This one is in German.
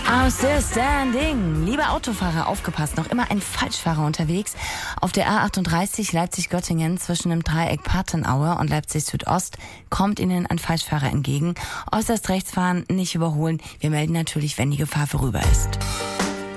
Outstanding. Liebe Autofahrer, aufgepasst, noch immer ein Falschfahrer unterwegs. Auf der A38 Leipzig-Göttingen zwischen dem Dreieck Patenaue und Leipzig-Südost kommt Ihnen ein Falschfahrer entgegen. Äußerst rechts fahren, nicht überholen. Wir melden natürlich, wenn die Gefahr vorüber ist.